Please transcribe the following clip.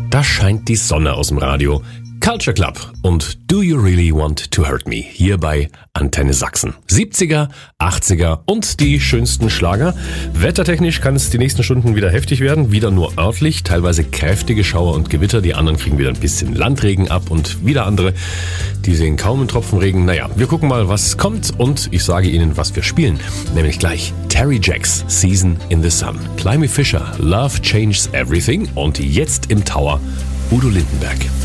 Da scheint die Sonne aus dem Radio. Culture Club und Do You Really Want to Hurt Me hier bei Antenne Sachsen. 70er, 80er und die schönsten Schlager. Wettertechnisch kann es die nächsten Stunden wieder heftig werden, wieder nur örtlich, teilweise kräftige Schauer und Gewitter. Die anderen kriegen wieder ein bisschen Landregen ab und wieder andere, die sehen kaum einen Tropfen Regen. Naja, wir gucken mal, was kommt und ich sage Ihnen, was wir spielen. Nämlich gleich Terry Jacks, Season in the Sun. Climby Fisher, Love Changes Everything und jetzt im Tower Udo Lindenberg.